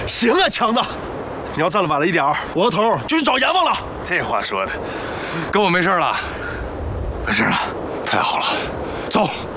行啊，强子，你要再晚了一点儿，我和头就去找阎王了。 这话说的，跟我没事了。 没事了， 太好了，走。